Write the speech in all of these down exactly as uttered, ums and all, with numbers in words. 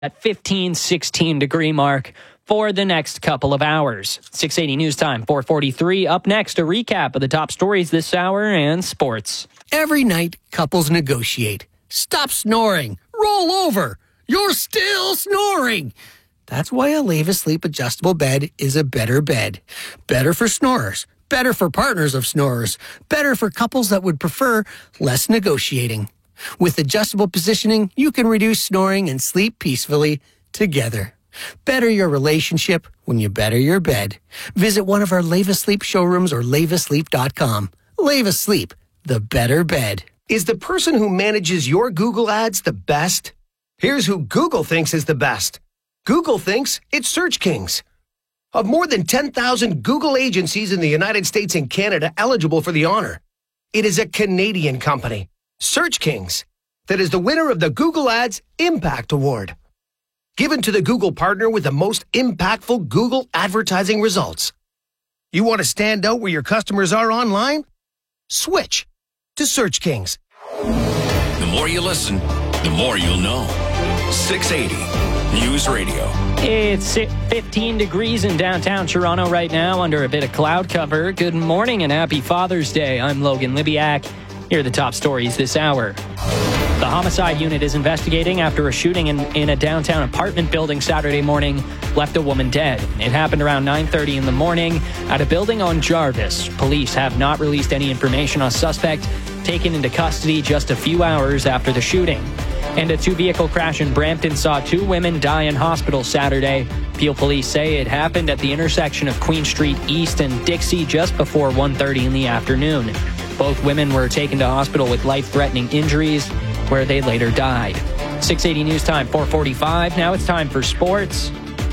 at fifteen, sixteen degree mark for the next couple of hours. six eighty News Time, four forty-three. Up next, a recap of the top stories this hour and sports. Every night, couples negotiate. Stop snoring. Roll over. You're still snoring. That's why a Leva Sleep adjustable bed is a better bed. Better for snorers. Better for partners of snorers. Better for couples that would prefer less negotiating. With adjustable positioning, you can reduce snoring and sleep peacefully together. Better your relationship when you better your bed. Visit one of our Leva Sleep showrooms or leva sleep dot com. Leva Sleep, the better bed. Is the person who manages your Google ads the best? Here's who Google thinks is the best. Google thinks it's Search Kings. Of more than ten thousand Google agencies in the United States and Canada eligible for the honor, it is a Canadian company, Search Kings, that is the winner of the Google Ads Impact Award, given to the Google partner with the most impactful Google advertising results. You want to stand out where your customers are online? Switch to Search Kings. The more you listen, the more you'll know. six eighty News Radio. It's fifteen degrees in downtown Toronto right now under a bit of cloud cover. Good morning and happy Father's Day. I'm Logan Libiak. Here are the top stories this hour. The homicide unit is investigating after a shooting in, in a downtown apartment building Saturday morning left a woman dead. It happened around nine thirty in the morning at a building on Jarvis. Police have not released any information on a suspect taken into custody just a few hours after the shooting. And a two-vehicle crash in Brampton saw two women die in hospital Saturday. Peel police say it happened at the intersection of Queen Street East and Dixie just before one thirty in the afternoon. Both women were taken to hospital with life-threatening injuries, where they later died. six eighty News Time, four forty-five. Now it's time for sports.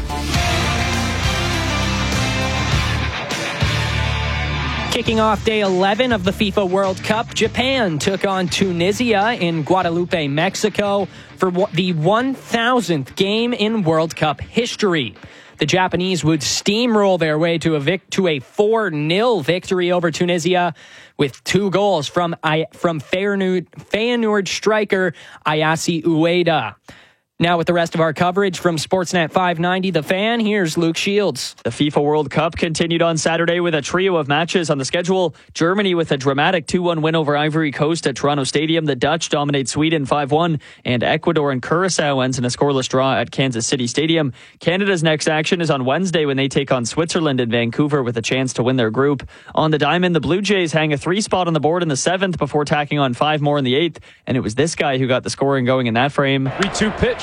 Kicking off day eleven of the FIFA World Cup, Japan took on Tunisia in Guadalupe, Mexico for the one thousandth game in World Cup history. The Japanese would steamroll their way to a vic- to a four nil victory over Tunisia with two goals from I- from Feyenoord, Feyenoord striker Ayase Ueda. Now with the rest of our coverage from Sportsnet five ninety The Fan, here's Luke Shields. The FIFA World Cup continued on Saturday with a trio of matches on the schedule. Germany with a dramatic two one win over Ivory Coast at Toronto Stadium. The Dutch dominate Sweden five one, and Ecuador and Curacao ends in a scoreless draw at Kansas City Stadium. Canada's next action is on Wednesday when they take on Switzerland in Vancouver with a chance to win their group. On the diamond, the Blue Jays hang a three spot on the board in the seventh before tacking on five more in the eighth, and it was this guy who got the scoring going in that frame. three two pitch.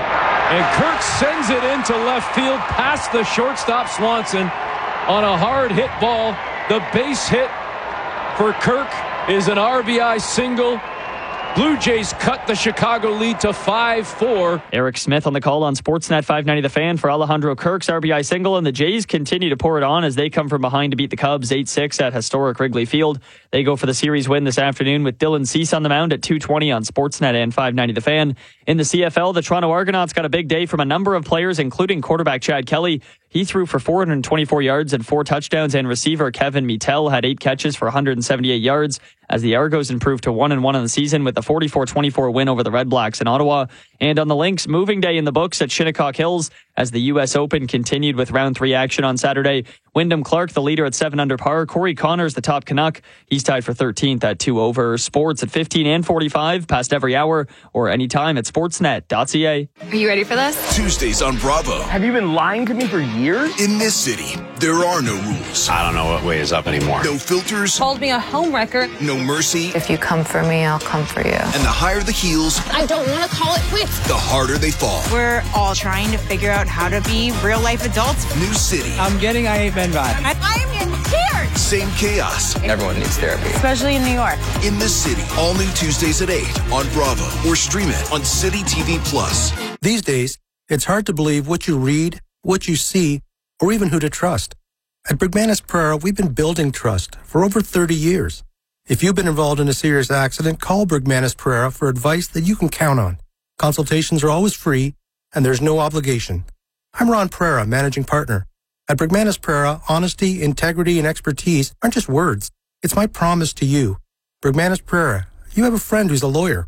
And Kirk sends it into left field past the shortstop Swanson on a hard hit ball. The base hit for Kirk is an R B I single. Blue Jays cut the Chicago lead to five four. Eric Smith on the call on Sportsnet five ninety The Fan for Alejandro Kirk's R B I single, and the Jays continue to pour it on as they come from behind to beat the Cubs eight six at historic Wrigley Field. They go for the series win this afternoon with Dylan Cease on the mound at two twenty on Sportsnet and five ninety The Fan. In the C F L, the Toronto Argonauts got a big day from a number of players, including quarterback Chad Kelly. He threw for four hundred twenty-four yards and four touchdowns, and receiver Kevin Mittel had eight catches for one hundred seventy-eight yards as the Argos improved to one and one in the season with a forty-four twenty-four win over the Red Blacks in Ottawa. And on the Lynx, moving day in the books at Shinnecock Hills as the U S Open continued with round three action on Saturday. Wyndham Clark, the leader at seven under par. Corey Connors, the top Canuck. He's tied for thirteenth at two over. Sports at fifteen and forty-five, past every hour, or anytime at sportsnet dot c a. Are you ready for this? Tuesdays on Bravo. Have you been lying to me for years? In this city, there are no rules. I don't know what way is up anymore. No filters. Called me a homewrecker. No mercy. If you come for me, I'll come for you. And the higher the heels, I don't want to call it quits. the harder they fall. We're all trying to figure out how to be real life adults. New city. I'm getting I Hate Men vibe. I'm in tears. Same chaos. Everyone needs therapy. Especially in New York. In this city. All new Tuesdays at eight on Bravo or stream it on City T V Plus. These days, it's hard to believe what you read, what you see, or even who to trust. At Brigmanis Pereira, we've been building trust for over thirty years. If you've been involved in a serious accident, call Brigmanis Pereira for advice that you can count on. Consultations are always free, and there's no obligation. I'm Ron Pereira, managing partner. At Brigmanis Pereira, honesty, integrity, and expertise aren't just words. It's my promise to you. Brigmanis Pereira, you have a friend who's a lawyer.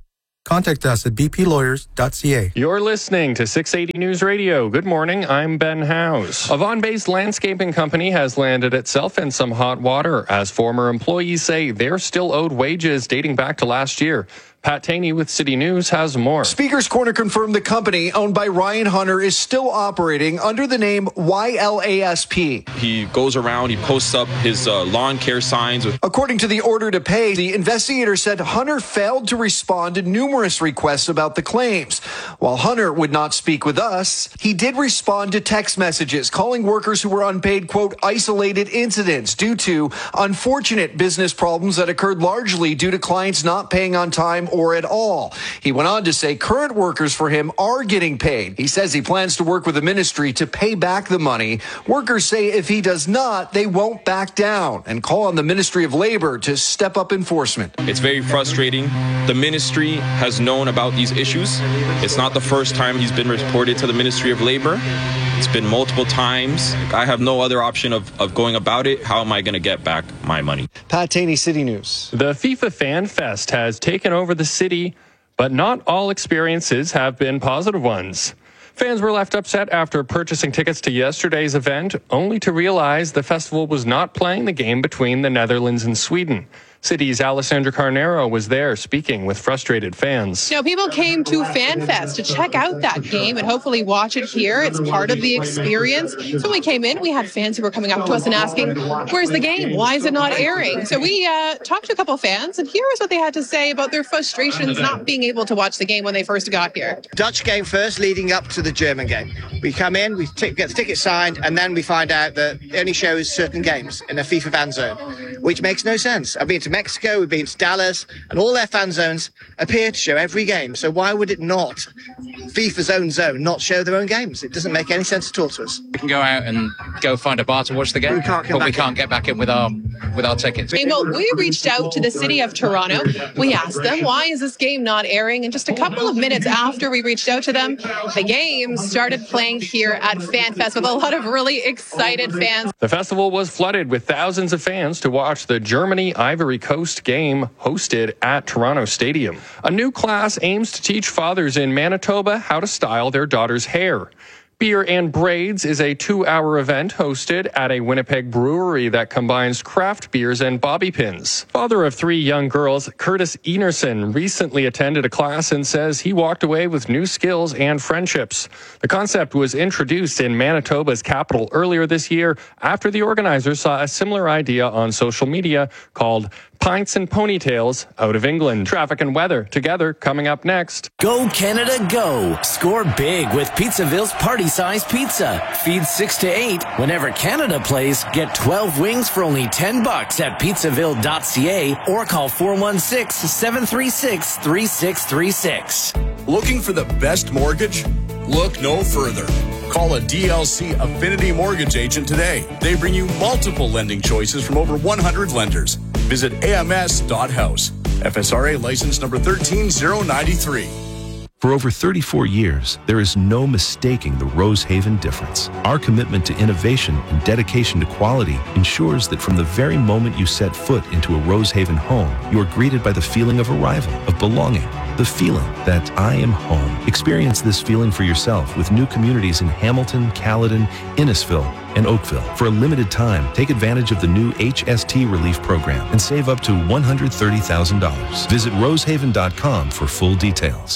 Contact us at b p lawyers dot c a. You're listening to six eighty News Radio. Good morning, I'm Ben Howes. A Vaughan-based landscaping company has landed itself in some hot water as former employees say they're still owed wages dating back to last year. Pat Taney with City News has more. Speaker's Corner confirmed the company, owned by Ryan Hunter, is still operating under the name Y L A S P. He goes around, he posts up his uh, lawn care signs. With- According to the order to pay, the investigator said Hunter failed to respond to numerous requests about the claims. While Hunter would not speak with us, he did respond to text messages calling workers who were unpaid, quote, isolated incidents due to unfortunate business problems that occurred largely due to clients not paying on time or at all. He went on to say current workers for him are getting paid. He says he plans to work with the ministry to pay back the money. Workers say if he does not, they won't back down and call on the Ministry of Labor to step up enforcement. It's very frustrating. The ministry has known about these issues. It's not the first time he's been reported to the Ministry of Labor. It's been multiple times. I have no other option of, of going about it. How am I going to get back my money? Pat Taney, City News. The FIFA Fan Fest has taken over the city, but not all experiences have been positive ones. Fans were left upset after purchasing tickets to yesterday's event, only to realize the festival was not playing the game between the Netherlands and Sweden. City's Alessandra Carnero was there speaking with frustrated fans. You know, people came to FanFest to check out that game and hopefully watch it here. It's part of the experience. So when we came in, we had fans who were coming up to us and asking, where's the game? Why is it not airing? So we uh, talked to a couple fans, and here is what they had to say about their frustrations not being able to watch the game when they first got here. Dutch game first, leading up to the German game. We come in, we t- get the ticket signed, and then we find out that it only shows certain games in a FIFA fan zone, which makes no sense. I've been to Mexico, we've been to Dallas, and all their fan zones appear to show every game. So why would it not, FIFA's own zone, not show their own games? It doesn't make any sense at all to us. We can go out and go find a bar to watch the game, we can't but we can't in. get back in with our with our tickets. Well, we reached out to the city of Toronto. We asked them, why is this game not airing? And just a couple of minutes after we reached out to them, the game started playing here at FanFest with a lot of really excited fans. The festival was flooded with thousands of fans to watch the Germany-Ivory Coast game hosted at Toronto Stadium. A new class aims to teach fathers in Manitoba how to style their daughters' hair. Beer and Braids is a two-hour event hosted at a Winnipeg brewery that combines craft beers and bobby pins. Father of three young girls, Curtis Enerson, recently attended a class and says he walked away with new skills and friendships. The concept was introduced in Manitoba's capital earlier this year after the organizers saw a similar idea on social media called Pints and Ponytails out of England. Traffic and weather together coming up next. Go Canada, go! Score big with Pizzaville's party-sized pizza. Feed six to eight. Whenever Canada plays, get twelve wings for only ten bucks at pizzaville dot c a or call four one six, seven three six, three six three six. Looking for the best mortgage? Look no further. Call a D L C Affinity Mortgage agent today. They bring you multiple lending choices from over one hundred lenders. Visit A M S dot house. F S R A license number one three zero nine three. For over thirty-four years, there is no mistaking the Rosehaven difference. Our commitment to innovation and dedication to quality ensures that from the very moment you set foot into a Rosehaven home, you are greeted by the feeling of arrival, of belonging, the feeling that I am home. Experience this feeling for yourself with new communities in Hamilton, Caledon, Innisfil, and Oakville. For a limited time, take advantage of the new H S T Relief Program and save up to one hundred thirty thousand dollars. Visit rosehaven dot com for full details.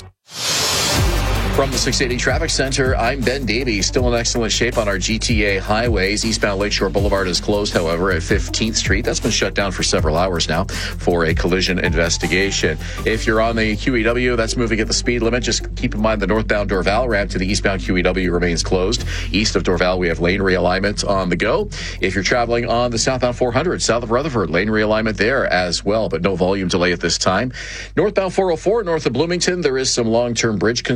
From the six eighty Traffic Center, I'm Ben Davey. Still in excellent shape on our G T A highways. Eastbound Lakeshore Boulevard is closed, however, at fifteenth Street. That's been shut down for several hours now for a collision investigation. If you're on the Q E W, that's moving at the speed limit. Just keep in mind the northbound Dorval ramp to the eastbound Q E W remains closed. East of Dorval, we have lane realignment on the go. If you're traveling on the southbound four hundred, south of Rutherford, lane realignment there as well, but no volume delay at this time. Northbound four oh four, north of Bloomington, there is some long-term bridge construction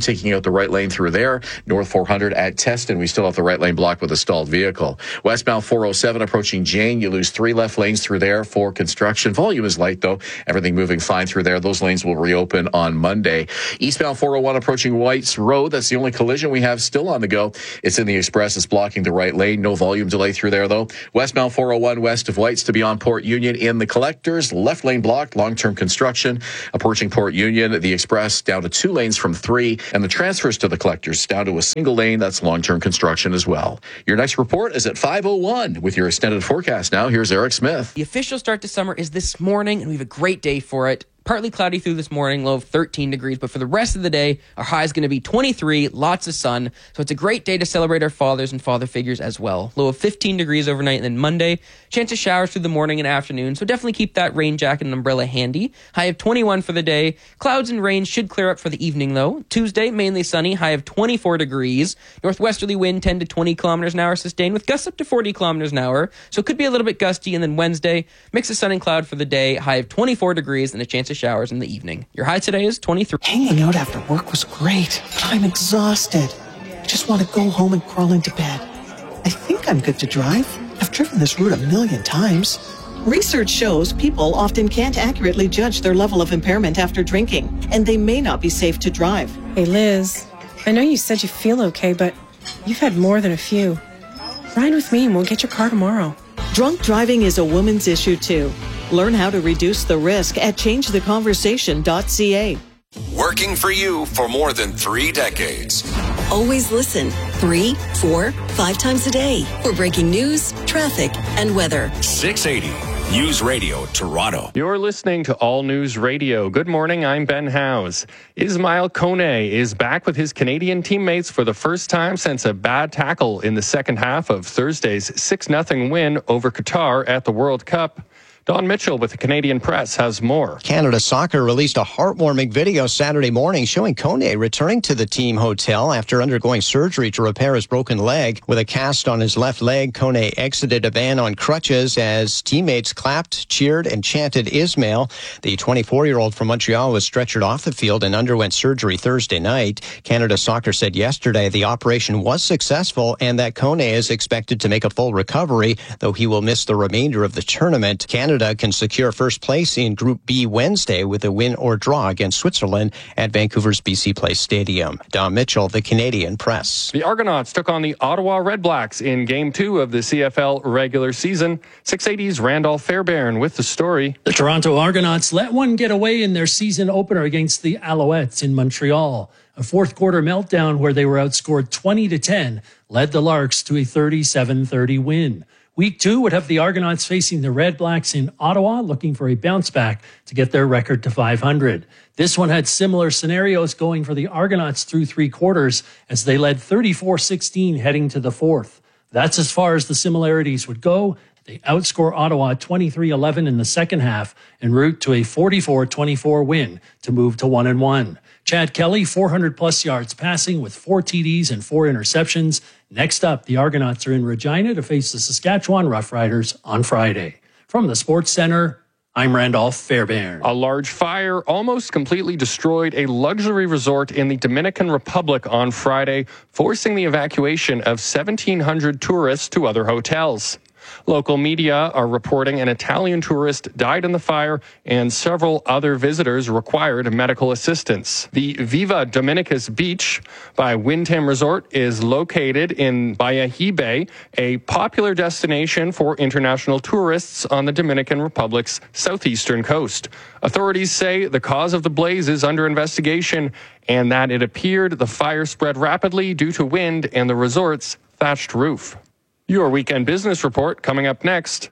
taking out the right lane through there. North four hundred at Teston, we still have the right lane blocked with a stalled vehicle. Westbound four oh seven approaching Jane, you lose three left lanes through there for construction. Volume is light, though. Everything moving fine through there. Those lanes will reopen on Monday. Eastbound four oh one approaching White's Road. That's the only collision we have still on the go. It's in the Express. It's blocking the right lane. No volume delay through there, though. Westbound four oh one west of White's to beyond Port Union in the Collectors. Left lane blocked. Long-term construction. Approaching Port Union, the Express down to two lanes from three. And the transfers to the Collectors down to a single lane. That's long-term construction as well. Your next report is at five oh one. With your extended forecast now, here's Eric Smith. The official start to summer is this morning, and we have a great day for it. Partly cloudy through this morning, low of thirteen degrees, but for the rest of the day, our high is going to be twenty-three, lots of sun. So it's a great day to celebrate our fathers and father figures as well. Low of fifteen degrees overnight, and then Monday, chance of showers through the morning and afternoon. So definitely keep that rain jacket and umbrella handy. High of twenty-one for the day. Clouds and rain should clear up for the evening though. Tuesday, mainly sunny, high of twenty-four degrees. Northwesterly wind ten to twenty kilometers an hour sustained with gusts up to forty kilometers an hour. So it could be a little bit gusty. And then Wednesday, mix of sun and cloud for the day, high of twenty-four degrees and a chance of showers in the evening. Your high today is twenty-three. Hanging out after work was great, but I'm exhausted. I just want to go home and crawl into bed. I think I'm good to drive. I've driven this route a million times. Research shows people often can't accurately judge their level of impairment after drinking, and they may not be safe to drive. Hey, Liz, I know you said you feel okay, but you've had more than a few. Ride with me and we'll get your car tomorrow. Drunk driving is a woman's issue, too. Learn how to reduce the risk at change the conversation dot c a. Working for you for more than three decades. Always listen three, four, five times a day for breaking news, traffic, and weather. six eighty News Radio Toronto. You're listening to All News Radio. Good morning, I'm Ben Howes. Ismail Kone is back with his Canadian teammates for the first time since a bad tackle in the second half of Thursday's six nothing win over Qatar at the World Cup. Don Mitchell with the Canadian Press has more. Canada Soccer released a heartwarming video Saturday morning showing Kone returning to the team hotel after undergoing surgery to repair his broken leg. With a cast on his left leg, Kone exited a van on crutches as teammates clapped, cheered, and chanted Ismail. The twenty-four-year-old from Montreal was stretchered off the field and underwent surgery Thursday night. Canada Soccer said yesterday the operation was successful and that Kone is expected to make a full recovery, though he will miss the remainder of the tournament. Canada Canada can secure first place in Group B Wednesday with a win or draw against Switzerland at Vancouver's B C Place Stadium. Don Mitchell, the Canadian Press. The Argonauts took on the Ottawa Redblacks in Game two of the C F L regular season. six eighty's Randolph Fairbairn with the story. The Toronto Argonauts let one get away in their season opener against the Alouettes in Montreal. A fourth quarter meltdown where they were outscored twenty to ten led the Larks to a thirty-seven thirty win. Week two would have the Argonauts facing the Redblacks in Ottawa, looking for a bounce back to get their record to five hundred. This one had similar scenarios going for the Argonauts through three quarters as they led thirty-four sixteen heading to the fourth. That's as far as the similarities would go. They outscore Ottawa twenty-three eleven in the second half en route to a forty-four twenty-four win to move to one and one. Chad Kelly, four hundred plus yards passing with four T Ds and four interceptions. Next up, the Argonauts are in Regina to face the Saskatchewan Roughriders on Friday. From the Sports Center, I'm Randolph Fairbairn. A large fire almost completely destroyed a luxury resort in the Dominican Republic on Friday, forcing the evacuation of seventeen hundred tourists to other hotels. Local media are reporting an Italian tourist died in the fire and several other visitors required medical assistance. The Viva Dominicus Beach by Windham Resort is located in Bayahibe, a popular destination for international tourists on the Dominican Republic's southeastern coast. Authorities say the cause of the blaze is under investigation and that it appeared the fire spread rapidly due to wind and the resort's thatched roof. Your weekend business report coming up next.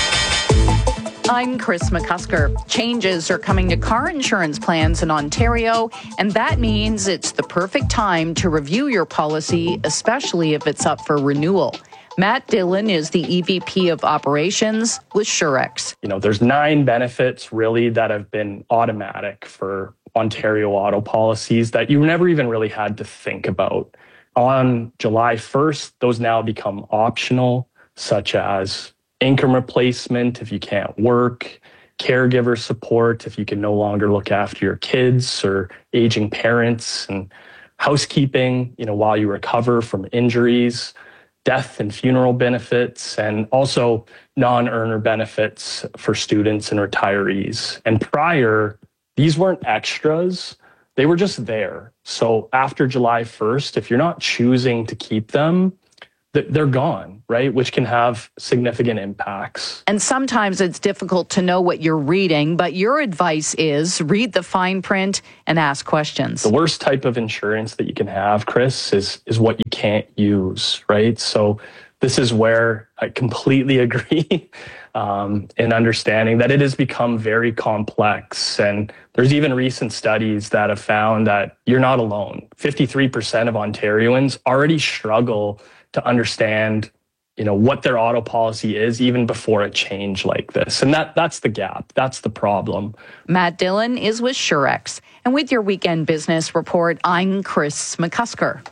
I'm Chris McCusker. Changes are coming to car insurance plans in Ontario, and that means it's the perfect time to review your policy, especially if it's up for renewal. Matt Dillon is the E V P of Operations with Surex. You know, there's nine benefits really that have been automatic for Ontario auto policies that you never even really had to think about. On July first, those now become optional, such as income replacement if you can't work, caregiver support if you can no longer look after your kids or aging parents, and housekeeping, you know, while you recover from injuries, death and funeral benefits, and also non-earner benefits for students and retirees. And prior, these weren't extras. They were just there. So after July first, if you're not choosing to keep them, they're gone, right? Which can have significant impacts. And sometimes it's difficult to know what you're reading, but your advice is read the fine print and ask questions. The worst type of insurance that you can have, Chris, is, is what you can't use, right? So this is where I completely agree um, in understanding that it has become very complex. And there's even recent studies that have found that you're not alone. fifty-three percent of Ontarians already struggle to understand, you know, what their auto policy is even before a change like this. And that that's the gap. That's the problem. Matt Dillon is with Surex. And with your weekend business report, I'm Chris McCusker.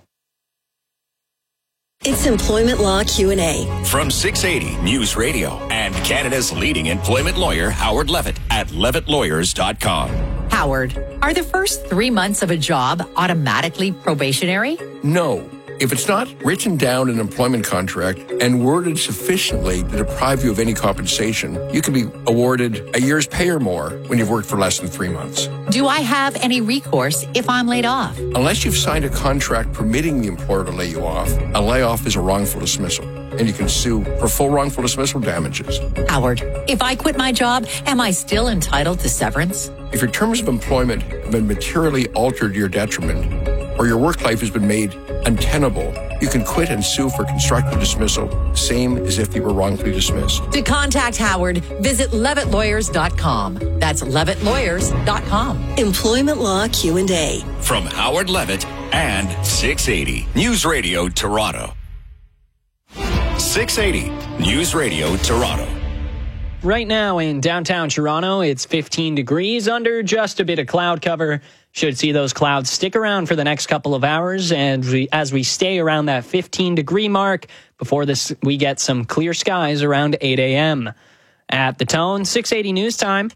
It's Employment Law Q and A. From six eighty News Radio and Canada's leading employment lawyer, Howard Levitt, at levitt lawyers dot com. Howard, are the first three months of a job automatically probationary? No. If it's not written down in an employment contract and worded sufficiently to deprive you of any compensation, you can be awarded a year's pay or more when you've worked for less than three months. Do I have any recourse if I'm laid off? Unless you've signed a contract permitting the employer to lay you off, a layoff is a wrongful dismissal, and you can sue for full wrongful dismissal damages. Howard, if I quit my job, am I still entitled to severance? If your terms of employment have been materially altered to your detriment, or your work life has been made untenable, you can quit and sue for constructive dismissal, same as if you were wrongfully dismissed. To contact Howard, visit levitt lawyers dot com. That's levitt lawyers dot com. Employment Law Q and A. From Howard Levitt and six eighty News Radio Toronto. six eighty News Radio Toronto. Right now in downtown Toronto, it's fifteen degrees under just a bit of cloud cover. Should see those clouds stick around for the next couple of hours, and we, as we stay around that fifteen degree mark, before this we get some clear skies around eight a.m. At the Tone, six eighty News Time,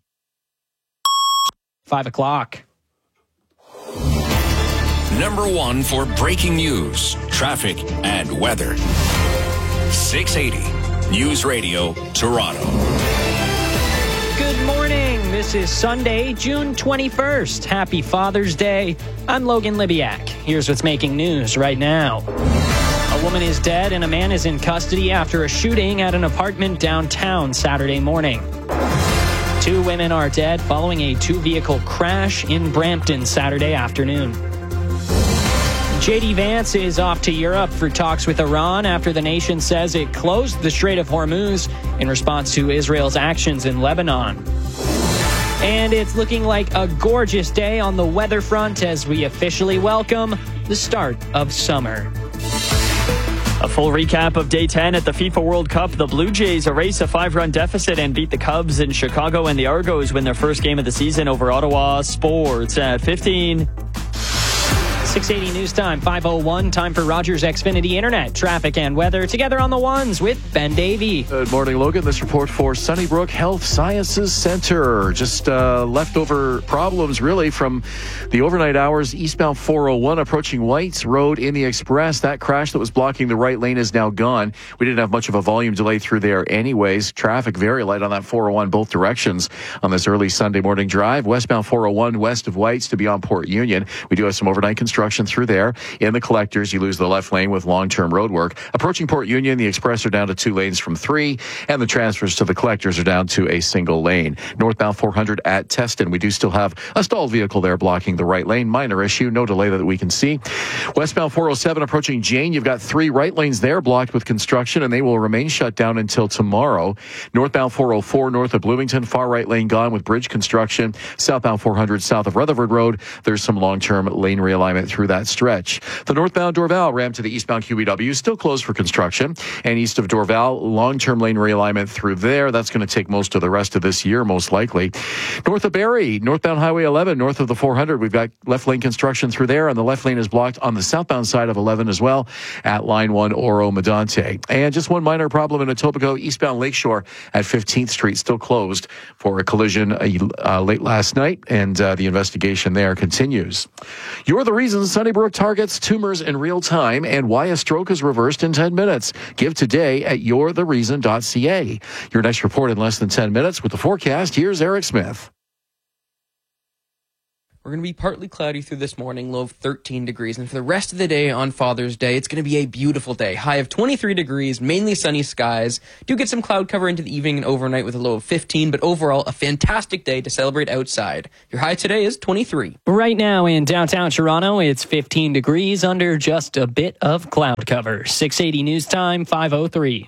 five o'clock. Number one for breaking news, traffic, and weather. six eighty News Radio Toronto. Good morning. This is Sunday, June twenty-first. Happy Father's Day. I'm Logan Libiak. Here's what's making news right now. A woman is dead and a man is in custody after a shooting at an apartment downtown Saturday morning. Two women are dead following a two-vehicle crash in Brampton Saturday afternoon. J D Vance is off to Europe for talks with Iran after the nation says it closed the Strait of Hormuz in response to Israel's actions in Lebanon. And it's looking like a gorgeous day on the weather front as we officially welcome the start of summer. A full recap of Day ten at the FIFA World Cup. The Blue Jays erase a five-run deficit and beat the Cubs in Chicago, and the Argos win their first game of the season over Ottawa. Sports at fifteen. six eighty News Time, five oh one. Time for Rogers Xfinity Internet, traffic and weather. Together on the ones with Ben Davey. Good morning, Logan. This report for Sunnybrook Health Sciences Center. Just uh, leftover problems, really, from the overnight hours. Eastbound four oh one approaching Whites Road in the Express. That crash that was blocking the right lane is now gone. We didn't have much of a volume delay through there anyways. Traffic very light on that four oh one both directions on this early Sunday morning drive. Westbound four oh one west of Whites to beyond Port Union. We do have some overnight construction through there. In the collectors, you lose the left lane with long-term road work. Approaching Port Union, the express are down to two lanes from three, and the transfers to the collectors are down to a single lane. Northbound four hundred at Teston, we do still have a stalled vehicle there blocking the right lane. Minor issue, no delay that we can see. Westbound four oh seven approaching Jane, you've got three right lanes there blocked with construction, and they will remain shut down until tomorrow. Northbound four oh four north of Bloomington, far right lane gone with bridge construction. Southbound four hundred south of Rutherford Road, there's some long-term lane realignment through that stretch. The northbound Dorval ramp to the eastbound Q E W is still closed for construction, and east of Dorval, long-term lane realignment through there. That's going to take most of the rest of this year, most likely. North of Barrie, northbound Highway eleven, north of the four hundred, we've got left lane construction through there, and the left lane is blocked on the southbound side of eleven as well at line one Oro Medante. And just one minor problem in Etobicoke, eastbound Lakeshore at fifteenth Street, still closed for a collision uh, late last night, and uh, the investigation there continues. You're the reason reasons Sunnybrook targets tumors in real time and why a stroke is reversed in ten minutes. Give today at you're the reason dot c a. Your next report in less than ten minutes with the forecast. Here's Eric Smith. We're going to be partly cloudy through this morning, low of thirteen degrees. And for the rest of the day on Father's Day, it's going to be a beautiful day. High of twenty-three degrees, mainly sunny skies. Do get some cloud cover into the evening and overnight with a low of fifteen, but overall, a fantastic day to celebrate outside. Your high today is twenty-three. Right now in downtown Toronto, it's fifteen degrees under just a bit of cloud cover. six eighty News Time, five oh three.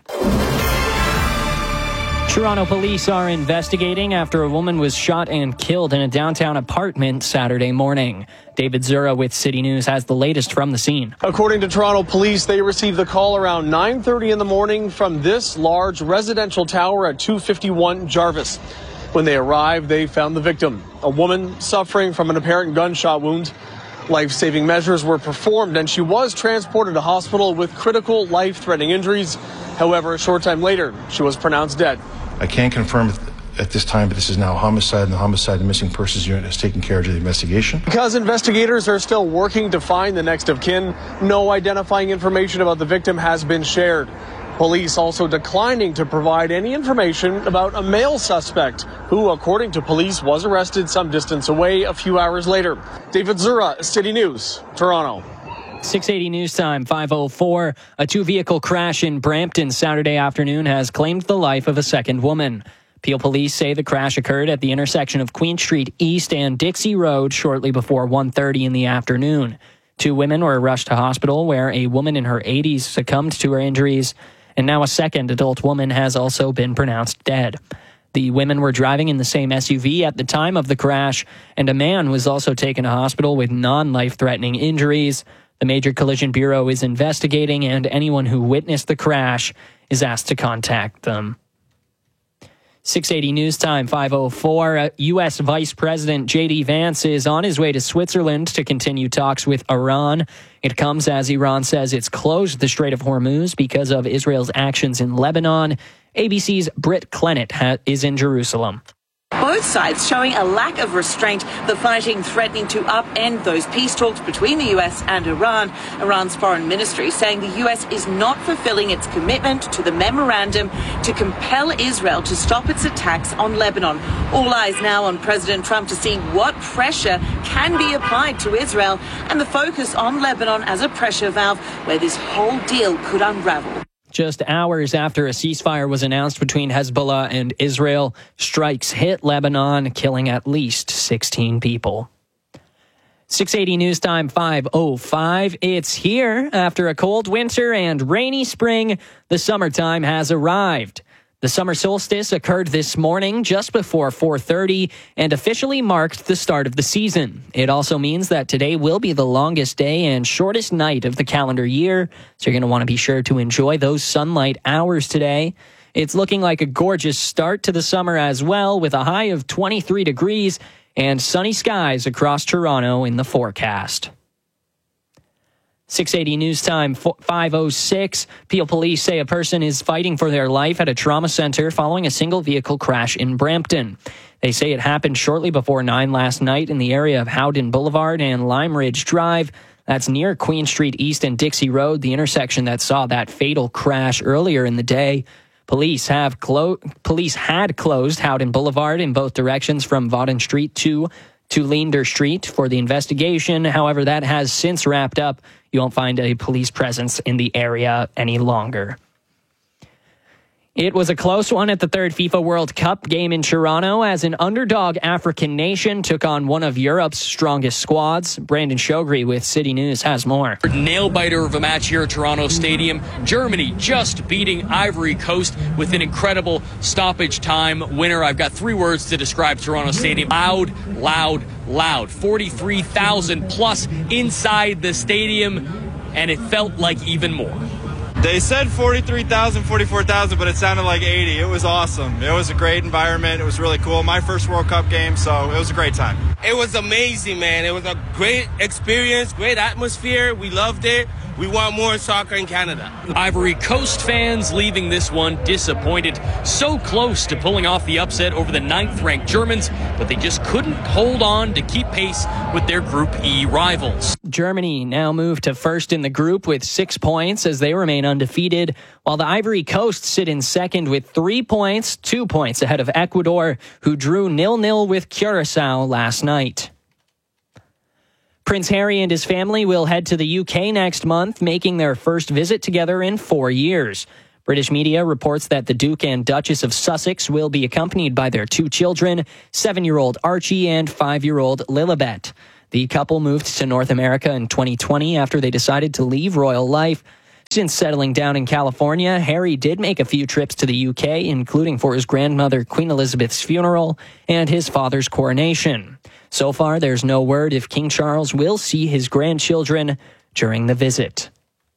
Toronto police are investigating after a woman was shot and killed in a downtown apartment Saturday morning. David Zura with City News has the latest from the scene. According to Toronto police, they received the call around nine thirty in the morning from this large residential tower at two fifty-one Jarvis. When they arrived, they found the victim, a woman suffering from an apparent gunshot wound. Life-saving measures were performed and she was transported to hospital with critical life-threatening injuries. However, a short time later, she was pronounced dead. I can't confirm at this time, but this is now a homicide, and the homicide and missing persons unit has taken care of the investigation. Because investigators are still working to find the next of kin, no identifying information about the victim has been shared. Police also declining to provide any information about a male suspect who, according to police, was arrested some distance away a few hours later. David Zura, City News, Toronto. six eighty News Time, five oh four. A two-vehicle crash in Brampton Saturday afternoon has claimed the life of a second woman. Peel police say the crash occurred at the intersection of Queen Street East and Dixie Road shortly before one thirty in the afternoon. Two women were rushed to hospital where a woman in her eighties succumbed to her injuries, and now a second adult woman has also been pronounced dead. The women were driving in the same S U V at the time of the crash, and a man was also taken to hospital with non-life-threatening injuries. The Major Collision Bureau is investigating, and anyone who witnessed the crash is asked to contact them. six eighty News Time, five oh four. Uh, U S Vice President J D Vance is on his way to Switzerland to continue talks with Iran. It comes as Iran says it's closed the Strait of Hormuz because of Israel's actions in Lebanon. A B C's Britt Clennett ha- is in Jerusalem. Both sides showing a lack of restraint, the fighting threatening to upend those peace talks between the U S and Iran. Iran's foreign ministry saying the U S is not fulfilling its commitment to the memorandum to compel Israel to stop its attacks on Lebanon. All eyes now on President Trump to see what pressure can be applied to Israel and the focus on Lebanon as a pressure valve where this whole deal could unravel. Just hours after a ceasefire was announced between Hezbollah and Israel, strikes hit Lebanon, killing at least sixteen people. six eighty News Time, five oh five. It's here. After a cold winter and rainy spring, the summertime has arrived. The summer solstice occurred this morning just before four thirty and officially marked the start of the season. It also means that today will be the longest day and shortest night of the calendar year, so you're going to want to be sure to enjoy those sunlight hours today. It's looking like a gorgeous start to the summer as well, with a high of twenty-three degrees and sunny skies across Toronto in the forecast. six eighty News Time, five oh six. Peel police say a person is fighting for their life at a trauma center following a single vehicle crash in Brampton. They say it happened shortly before nine last night in the area of Howden Boulevard and Lime Ridge Drive. That's near Queen Street East and Dixie Road, the intersection that saw that fatal crash earlier in the day. Police have clo- police had closed Howden Boulevard in both directions from Vaughan Street to to Leander Street for the investigation. However, that has since wrapped up. You won't find a police presence in the area any longer. It was a close one at the third FIFA World Cup game in Toronto as an underdog African nation took on one of Europe's strongest squads. Brandon Shogri with City News has more. Nail-biter of a match here at Toronto Stadium. Germany just beating Ivory Coast with an incredible stoppage time winner. I've got three words to describe Toronto Stadium. Loud, loud, loud. forty-three thousand plus inside the stadium, and it felt like even more. They said forty-three thousand, forty-four thousand, but it sounded like eighty. It was awesome. It was a great environment. It was really cool. My first World Cup game, so it was a great time. It was amazing, man. It was a great experience, great atmosphere. We loved it. We want more soccer in Canada. Ivory Coast fans leaving this one disappointed. So close to pulling off the upset over the ninth-ranked Germans, but they just couldn't hold on to keep pace with their Group E rivals. Germany now moved to first in the group with six points as they remain undefeated, while the Ivory Coast sit in second with three points, two points ahead of Ecuador, who drew nil-nil with Curacao last night. Prince Harry and his family will head to the U K next month, making their first visit together in four years. British media reports that the Duke and Duchess of Sussex will be accompanied by their two children, seven-year-old Archie and five-year-old Lilibet. The couple moved to North America in twenty twenty after they decided to leave royal life. Since settling down in California, Harry did make a few trips to the U K, including for his grandmother Queen Elizabeth's funeral and his father's coronation. So far, there's no word if King Charles will see his grandchildren during the visit.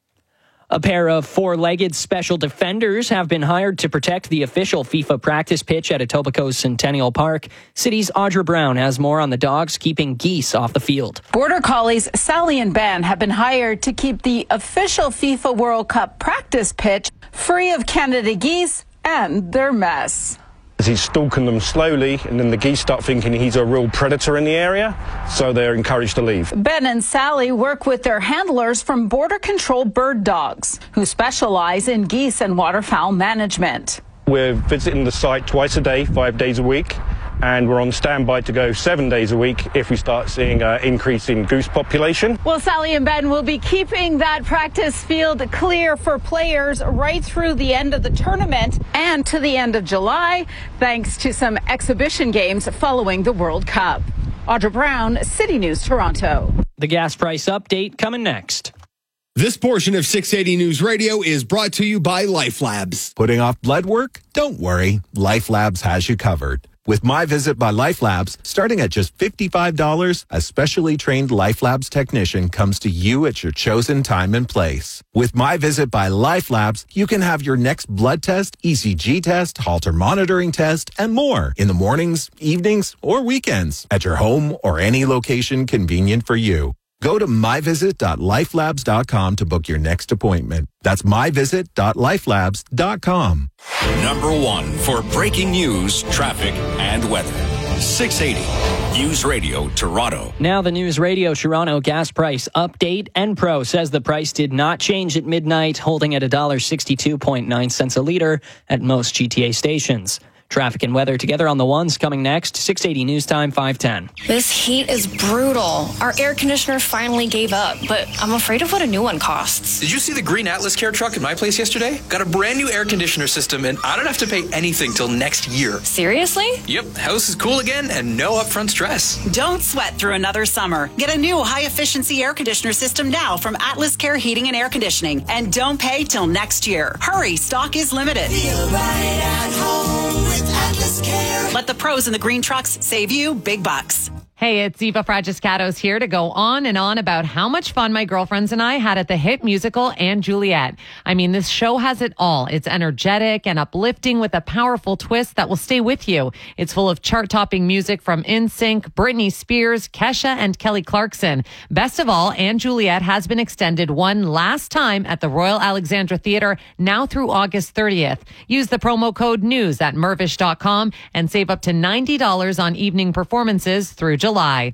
A pair of four-legged special defenders have been hired to protect the official FIFA practice pitch at Etobicoke Centennial Park. City's Audra Brown has more on the dogs keeping geese off the field. Border Collies Sally and Ben have been hired to keep the official FIFA World Cup practice pitch free of Canada geese and their mess. He's stalking them slowly, and then the geese start thinking he's a real predator in the area, so they're encouraged to leave. Ben and Sally work with their handlers from Border Control Bird Dogs, who specialize in geese and waterfowl management. We're visiting the site twice a day, five days a week, and we're on standby to go seven days a week if we start seeing an increase in goose population. Well, Sally and Ben will be keeping that practice field clear for players right through the end of the tournament and to the end of July, thanks to some exhibition games following the World Cup. Audra Brown, City News, Toronto. The gas price update coming next. This portion of six eighty News Radio is brought to you by Life Labs. Putting off blood work? Don't worry. Life Labs has you covered. With My Visit by Life Labs, starting at just fifty-five dollars, a specially trained Life Labs technician comes to you at your chosen time and place. With My Visit by Life Labs, you can have your next blood test, E C G test, Holter monitoring test, and more in the mornings, evenings, or weekends at your home or any location convenient for you. Go to my visit dot life labs dot com to book your next appointment. That's my visit dot life labs dot com. Number one for breaking news, traffic, and weather. six eighty News Radio Toronto. Now the News Radio Toronto gas price update. Enpro says the price did not change at midnight, holding at one dollar sixty-two point nine cents a litre at most G T A stations. Traffic and weather together on the ones coming next. six eighty News Time, five ten. This heat is brutal. Our air conditioner finally gave up, but I'm afraid of what a new one costs. Did you see the green Atlas Care truck at my place yesterday? Got a brand new air conditioner system, and I don't have to pay anything till next year. Seriously? Yep, house is cool again and no upfront stress. Don't sweat through another summer. Get a new high-efficiency air conditioner system now from Atlas Care Heating and Air Conditioning, and don't pay till next year. Hurry, stock is limited. Feel right at home with Atlas Care. Let the pros in the green trucks save you big bucks. Hey, it's Eva Fragiscatos here to go on and on about how much fun my girlfriends and I had at the hit musical And Juliet. I mean, this show has it all. It's energetic and uplifting with a powerful twist that will stay with you. It's full of chart-topping music from N Sync, Britney Spears, Kesha, and Kelly Clarkson. Best of all, And Juliet has been extended one last time at the Royal Alexandra Theatre, now through August thirtieth. Use the promo code NEWS at mervish dot com and save up to ninety dollars on evening performances through July. July.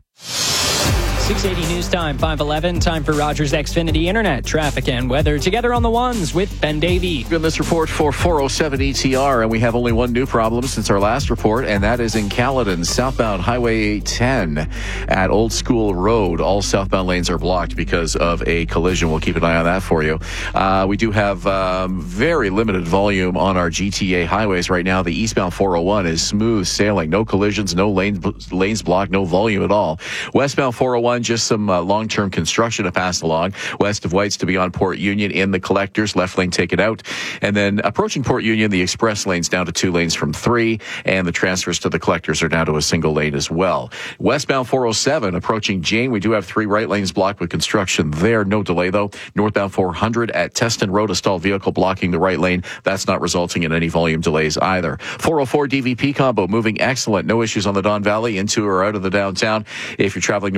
six eighty News Time, five eleven. Time for Rogers Xfinity Internet, traffic, and weather together on the ones with Ben Davey. In this report for four oh seven E T R, and we have only one new problem since our last report, and that is in Caledon, southbound Highway eight ten at Old School Road. All southbound lanes are blocked because of a collision. We'll keep an eye on that for you. Uh, we do have um, very limited volume on our G T A highways right now. The eastbound four oh one is smooth sailing. No collisions, no lanes, lanes blocked, no volume at all. Westbound four oh one, just some uh, long-term construction to pass along. West of Whites to beyond Port Union in the collectors, left lane take it out. And then approaching Port Union, the express lane's down to two lanes from three, and the transfers to the collectors are down to a single lane as well. Westbound four oh seven, approaching Jane, we do have three right lanes blocked with construction there. No delay, though. Northbound four hundred at Teston Road, a stalled vehicle blocking the right lane. That's not resulting in any volume delays either. four oh four D V P combo moving excellent. No issues on the Don Valley, into or out of the downtown. If you're traveling north four oh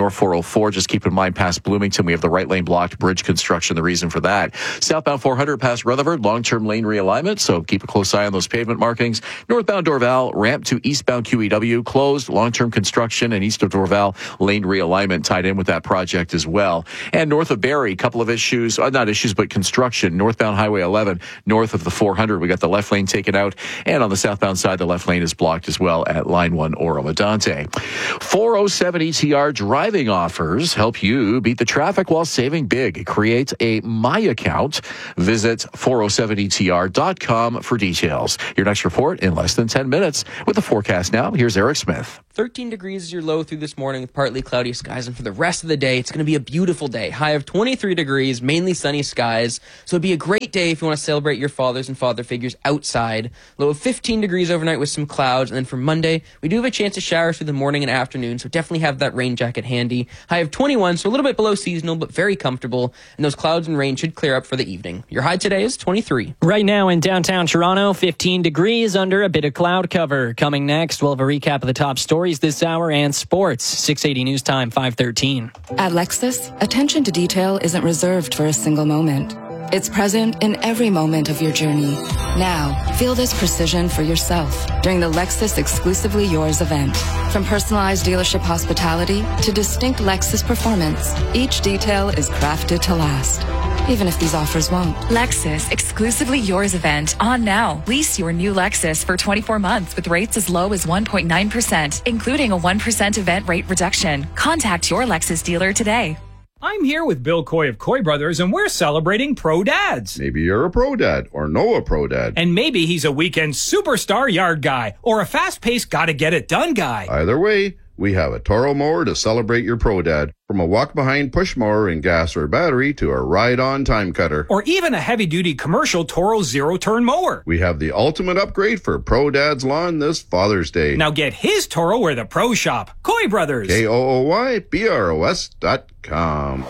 four. Just keep in mind, past Bloomington, we have the right lane blocked, bridge construction, the reason for that. Southbound four hundred past Rutherford, long-term lane realignment, so keep a close eye on those pavement markings. Northbound Dorval, ramp to eastbound Q E W, closed, long-term construction, and east of Dorval, lane realignment tied in with that project as well. And north of Barrie, a couple of issues, uh, not issues, but construction. Northbound Highway eleven, north of the four hundred, we got the left lane taken out, and on the southbound side, the left lane is blocked as well at Line one Oro-Medonte. four oh seven E T R driving offers help you beat the traffic while saving big. Create a My Account. Visit four oh seven E T R dot com for details. Your next report in less than ten minutes. With the forecast now, here's Eric Smith. thirteen degrees is your low through this morning with partly cloudy skies, and for the rest of the day, it's going to be a beautiful day. High of twenty-three degrees, mainly sunny skies, so it'd be a great day if you want to celebrate your fathers and father figures outside. Low of fifteen degrees overnight with some clouds, and then for Monday, we do have a chance of showers through the morning and afternoon, so definitely have that rain jacket handy. High of twenty-one, so a little bit below seasonal, but very comfortable, and those clouds and rain should clear up for the evening. Your high today is twenty-three. Right now in downtown Toronto, fifteen degrees under a bit of cloud cover. Coming next, we'll have a recap of the top stories this hour and sports. six eighty News Time, five thirteen. At Lexus, attention to detail isn't reserved for a single moment. It's present in every moment of your journey. Now, feel this precision for yourself during the Lexus Exclusively Yours event. From personalized dealership hospitality to distinct Lexus performance, each detail is crafted to last, even if these offers won't. Lexus Exclusively Yours event on now. Lease your new Lexus for twenty-four months with rates as low as one point nine percent, including a one percent event rate reduction. Contact your Lexus dealer today. I'm here with Bill Coy of Coy Brothers, and we're celebrating Pro Dads. Maybe you're a Pro Dad or know a Pro Dad. And maybe he's a weekend superstar yard guy or a fast-paced gotta-get-it-done guy. Either way, we have a Toro mower to celebrate your Pro Dad. From a walk-behind push mower in gas or battery to a ride-on time cutter. Or even a heavy-duty commercial Toro zero-turn mower. We have the ultimate upgrade for Pro Dad's lawn this Father's Day. Now get his Toro where the pros shop. Coy Brothers. K O O Y B R O S dot com.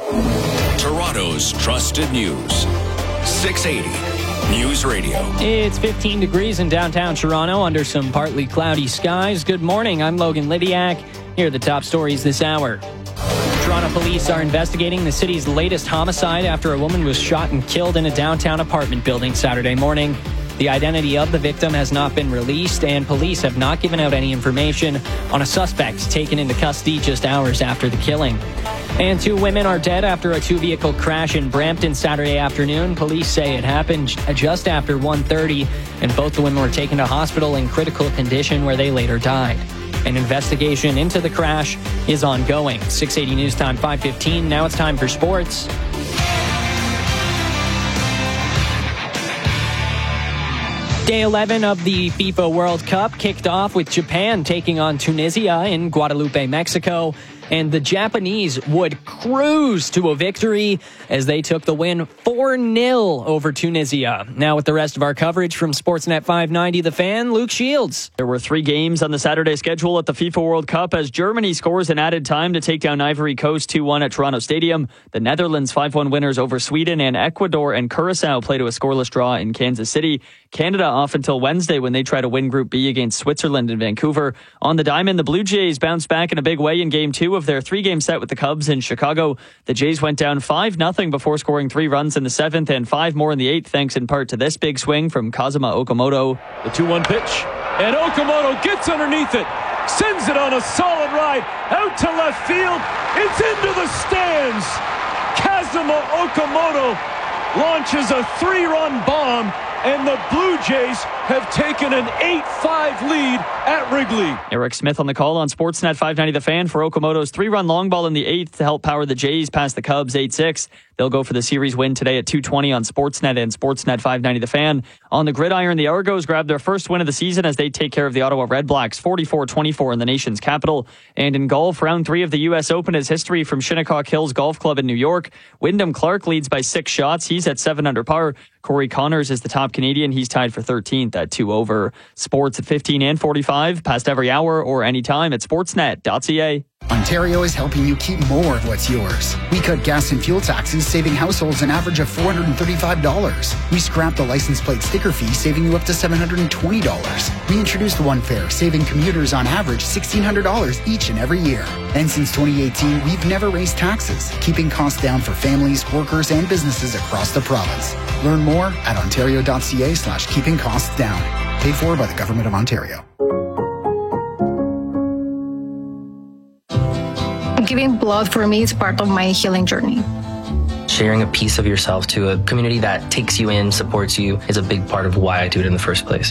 Toronto's trusted news. six eighty News Radio. It's fifteen degrees in downtown Toronto under some partly cloudy skies. Good morning. I'm Logan Lidiak. Here are the top stories this hour. Toronto police are investigating the city's latest homicide after a woman was shot and killed in a downtown apartment building Saturday morning. The identity of the victim has not been released, and police have not given out any information on a suspect taken into custody just hours after the killing. And two women are dead after a two-vehicle crash in Brampton Saturday afternoon. Police say it happened just after one thirty, and both the women were taken to hospital in critical condition where they later died. An investigation into the crash is ongoing. six eighty News Time, five fifteen. Now it's time for sports. Day eleven of the FIFA World Cup kicked off with Japan taking on Tunisia in Guadalupe, Mexico. And the Japanese would cruise to a victory as they took the win four nil over Tunisia. Now with the rest of our coverage from Sportsnet five ninety The Fan, Luke Shields. There were three games on the Saturday schedule at the FIFA World Cup as Germany scores in added time to take down Ivory Coast two one at Toronto Stadium. The Netherlands five one winners over Sweden, and Ecuador and Curacao play to a scoreless draw in Kansas City. Canada off until Wednesday when they try to win Group B against Switzerland in Vancouver. On the diamond, the Blue Jays bounced back in a big way in Game two of their three-game set with the Cubs in Chicago. The Jays went down five nothing before scoring three runs in the seventh and five more in the eighth, thanks in part to this big swing from Kazuma Okamoto. The two one pitch, and Okamoto gets underneath it, sends it on a solid ride, out to left field, it's into the stands. Kazuma Okamoto launches a three-run bomb, and the Blue Jays have taken an eight five lead at Wrigley. Eric Smith on the call on Sportsnet five ninety The Fan for Okamoto's three-run long ball in the eighth to help power the Jays past the Cubs eight six. They'll go for the series win today at two twenty on Sportsnet and Sportsnet five ninety The Fan. On the gridiron, the Argos grab their first win of the season as they take care of the Ottawa Redblacks forty-four twenty-four in the nation's capital. And in golf, round three of the U S Open is history from Shinnecock Hills Golf Club in New York. Wyndham Clark leads by six shots. He's at seven under par. Corey Connors is the top Canadian. He's tied for thirteenth at two over. Sports at fifteen and forty-five. five, past every hour, or anytime at sportsnet dot c a. Ontario is helping you keep more of what's yours. We cut gas and fuel taxes, saving households an average of four hundred thirty-five dollars. We scrapped the license plate sticker fee, saving you up to seven hundred twenty dollars. We introduced One Fare, saving commuters on average sixteen hundred dollars each and every year. And since twenty eighteen, we've never raised taxes, keeping costs down for families, workers, and businesses across the province. Learn more at ontario dot c a slash keeping costs down. Paid for by the Government of Ontario. Giving blood for me is part of my healing journey. Sharing a piece of yourself to a community that takes you in, supports you, is a big part of why I do it in the first place.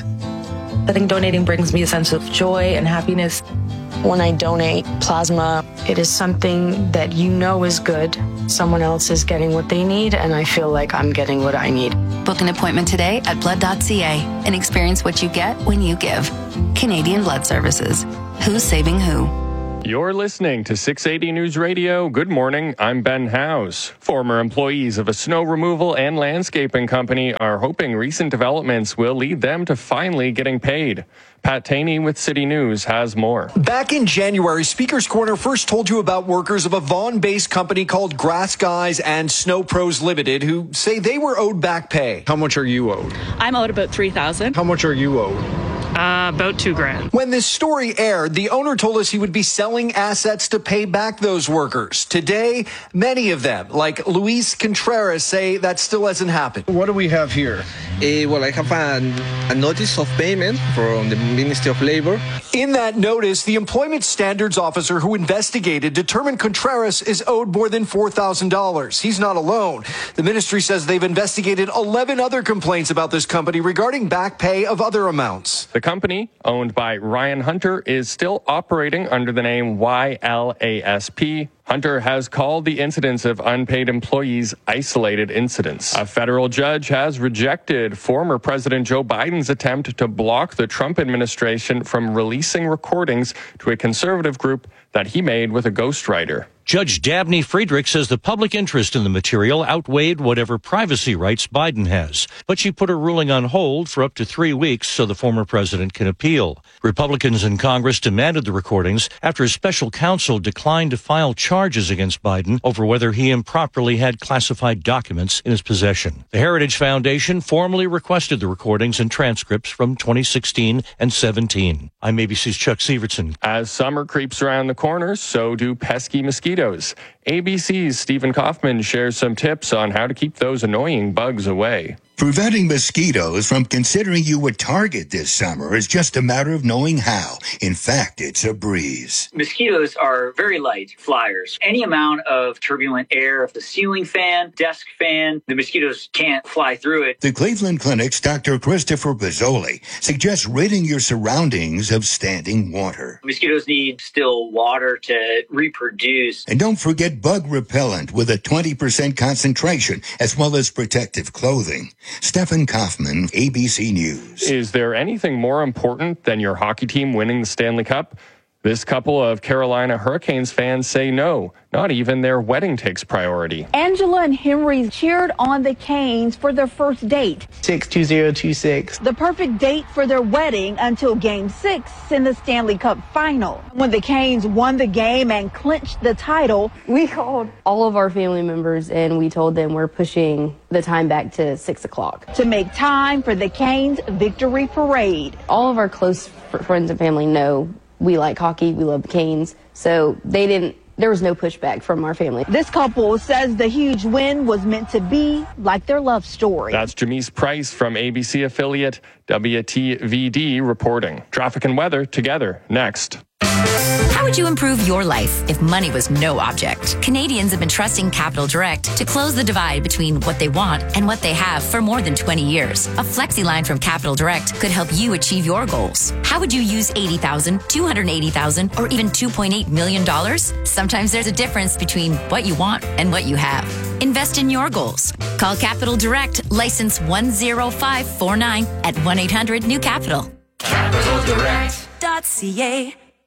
I think donating brings me a sense of joy and happiness. When I donate plasma, it is something that you know is good. Someone else is getting what they need, and I feel like I'm getting what I need. Book an appointment today at blood dot c a and experience what you get when you give. Canadian Blood Services. Who's saving who? You're listening to six eighty News Radio. Good morning. I'm Ben Howes. Former employees of a snow removal and landscaping company are hoping recent developments will lead them to finally getting paid. Pat Taney with City News has more. Back in January, Speaker's Corner first told you about workers of a Vaughan-based company called Grass Guys and Snow Pros Limited who say they were owed back pay. How much are you owed? I'm owed about three thousand dollars. How much are you owed? Uh, about two grand. When this story aired, the owner told us he would be selling assets to pay back those workers. Today, many of them, like Luis Contreras, say that still hasn't happened. What do we have here? Uh, well, I have a, a notice of payment from the Ministry of Labor. In that notice, the Employment Standards Officer who investigated determined Contreras is owed more than four thousand dollars. He's not alone. The ministry says they've investigated eleven other complaints about this company regarding back pay of other amounts. The company, owned by Ryan Hunter, is still operating under the name Y L A S P. Hunter has called the incidents of unpaid employees isolated incidents. A federal judge has rejected former President Joe Biden's attempt to block the Trump administration from releasing recordings to a conservative group that he made with a ghostwriter. Judge Dabney Friedrich says the public interest in the material outweighed whatever privacy rights Biden has, but she put her ruling on hold for up to three weeks so the former president can appeal. Republicans in Congress demanded the recordings after a special counsel declined to file charges against Biden over whether he improperly had classified documents in his possession. The Heritage Foundation formally requested the recordings and transcripts from twenty sixteen and seventeen. I'm A B C's Chuck Severson. As summer creeps around the corner, so do pesky mosquitoes. A B C's Stephen Kaufman shares some tips on how to keep those annoying bugs away. Preventing mosquitoes from considering you a target this summer is just a matter of knowing how. In fact, it's a breeze. Mosquitoes are very light flyers. Any amount of turbulent air, if the ceiling fan, desk fan, the mosquitoes can't fly through it. The Cleveland Clinic's Doctor Christopher Pizzoli suggests ridding your surroundings of standing water. Mosquitoes need still water to reproduce. And don't forget bug repellent with a twenty percent concentration, as well as protective clothing. Stephen Kaufman, A B C News. Is there anything more important than your hockey team winning the Stanley Cup? This couple of Carolina Hurricanes fans say no, not even their wedding takes priority. Angela and Henry cheered on the Canes for their first date. six two zero two six. The perfect date for their wedding until game six in the Stanley Cup final. When the Canes won the game and clinched the title, we called all of our family members and we told them we're pushing the time back to six o'clock. To make time for the Canes victory parade. All of our close f- friends and family know we like hockey, we love the Canes, so they didn't, there was no pushback from our family. This couple says the huge win was meant to be like their love story. That's Jamise Price from A B C affiliate W T V D reporting. Traffic and weather together next. How would you improve your life if money was no object? Canadians have been trusting Capital Direct to close the divide between what they want and what they have for more than twenty years. A flexi line from Capital Direct could help you achieve your goals. How would you use eighty thousand dollars, two hundred eighty thousand dollars, or even two point eight million dollars? Sometimes there's a difference between what you want and what you have. Invest in your goals. Call Capital Direct, license one zero five four nine at one eight hundred new capital. capital direct dot c a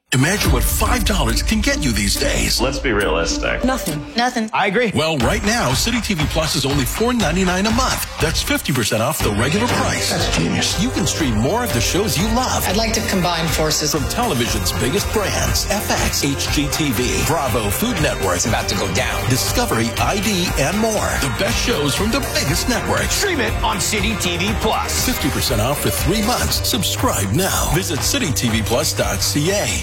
Imagine what five dollars can get you these days. Let's be realistic. Nothing. Nothing. I agree. Well, right now, City T V Plus is only four ninety-nine a month. That's fifty percent off the regular price. That's genius. You can stream more of the shows you love. I'd like to combine forces. From television's biggest brands, F X, H G T V, Bravo, Food Network. It's about to go down. Discovery, I D, and more. The best shows from the biggest networks. Stream it on City T V Plus. fifty percent off for three months. Subscribe now. Visit city t v plus dot c a.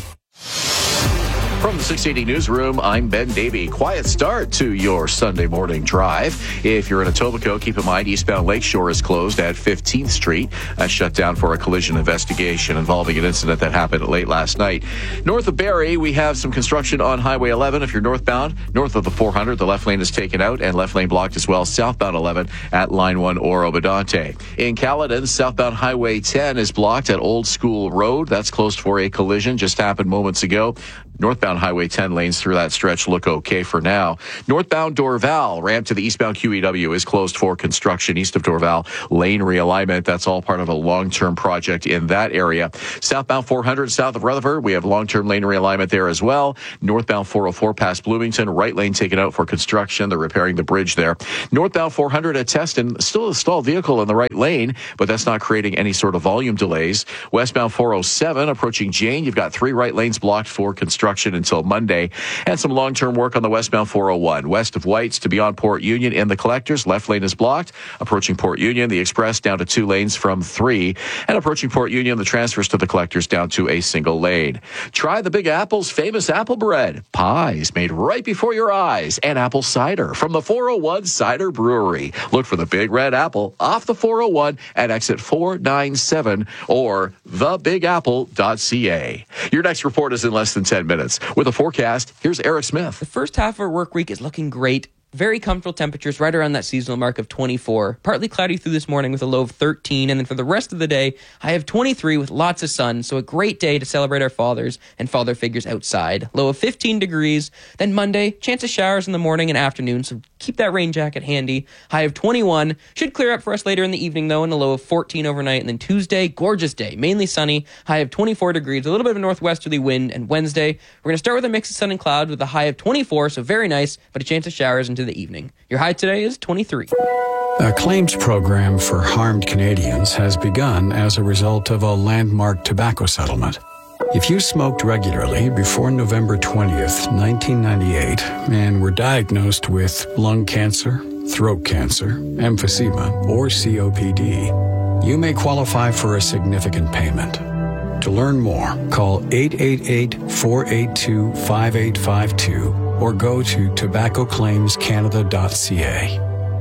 From the six eighty Newsroom, I'm Ben Davey. Quiet start to your Sunday morning drive. If you're in Etobicoke, keep in mind eastbound Lakeshore is closed at fifteenth Street. That's shut down for a collision investigation involving an incident that happened late last night. North of Barrie, we have some construction on Highway eleven. If you're northbound, north of the four hundred, the left lane is taken out and left lane blocked as well. Southbound eleven at Line one Oro Bedante. In Caledon, southbound Highway ten is blocked at Old School Road. That's closed for a collision. Just happened moments ago. Northbound Highway ten lanes through that stretch look okay for now. Northbound Dorval, ramp to the eastbound Q E W is closed for construction east of Dorval. Lane realignment, that's all part of a long-term project in that area. Southbound four hundred, south of Rutherford, we have long-term lane realignment there as well. Northbound four oh four past Bloomington, right lane taken out for construction. They're repairing the bridge there. Northbound four hundred at Teston, still a stalled vehicle in the right lane, but that's not creating any sort of volume delays. Westbound four oh seven, approaching Jane, you've got three right lanes blocked for construction until Monday, and some long-term work on the westbound four oh one. West of Whites to beyond Port Union in the collectors, left lane is blocked. Approaching Port Union, the express down to two lanes from three, and approaching Port Union, the transfers to the collectors down to a single lane. Try the Big Apple's famous apple bread, pies made right before your eyes, and apple cider from the four oh one Cider Brewery. Look for the Big Red Apple off the four oh one at exit four ninety-seven or the big apple dot c a. Your next report is in less than ten minutes. With a forecast, here's Eric Smith. The first half of our work week is looking great. Very comfortable temperatures right around that seasonal mark of twenty-four. Partly cloudy through this morning with a low of thirteen. And then for the rest of the day, I have twenty-three with lots of sun. So a great day to celebrate our fathers and father figures outside. Low of fifteen degrees. Then Monday, chance of showers in the morning and afternoon. So keep that rain jacket handy. High of twenty-one. Should clear up for us later in the evening though, and a low of fourteen overnight. And then Tuesday, gorgeous day. Mainly sunny. High of twenty-four degrees. A little bit of a northwesterly wind. And Wednesday, we're going to start with a mix of sun and cloud with a high of twenty-four. So very nice, but a chance of showers into the evening. Your high today is twenty-three. A claims program for harmed Canadians has begun as a result of a landmark tobacco settlement. If you smoked regularly before November twentieth, nineteen ninety-eight, and were diagnosed with lung cancer, throat cancer, emphysema, or C O P D, you may qualify for a significant payment. To learn more, call eight eight eight, four eight two, five eight five two or go to tobacco claims canada dot c a.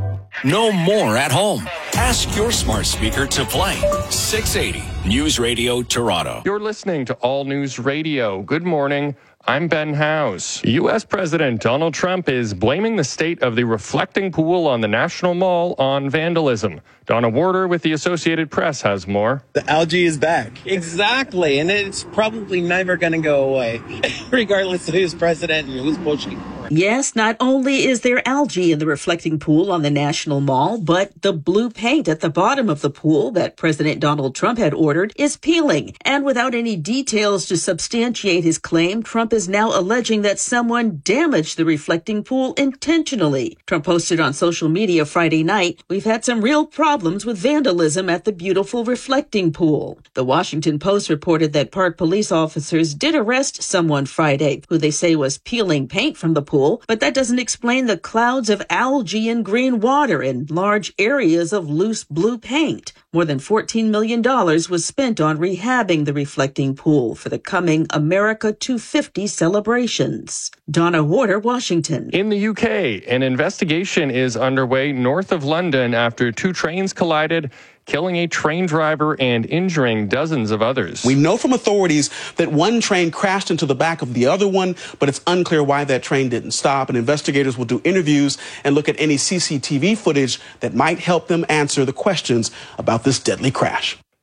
No more at home. Ask your smart speaker to play six eighty News Radio Toronto. You're listening to All News Radio. Good morning. I'm Ben House. U S President Donald Trump is blaming the state of the reflecting pool on the National Mall on vandalism. Donna Warder with the Associated Press has more. The algae is back. Exactly, and it's probably never going to go away, regardless of who's president and who's pushing. Yes, not only is there algae in the reflecting pool on the National Mall, but the blue paint at the bottom of the pool that President Donald Trump had ordered is peeling. And without any details to substantiate his claim, Trump is now alleging that someone damaged the reflecting pool intentionally. Trump posted on social media Friday night, "We've had some real problems with vandalism at the beautiful reflecting pool." The Washington Post reported that Park police officers did arrest someone Friday who they say was peeling paint from the pool. But that doesn't explain the clouds of algae and green water and large areas of loose blue paint. More than fourteen million dollars was spent on rehabbing the reflecting pool for the coming America two fifty celebrations. Donna Warder, Washington. In the U K, an investigation is underway north of London after two trains collided, killing a train driver and injuring dozens of others. We know from authorities that one train crashed into the back of the other one, but it's unclear why that train didn't stop, and investigators will do interviews and look at any C C T V footage that might help them answer the questions about this deadly crash.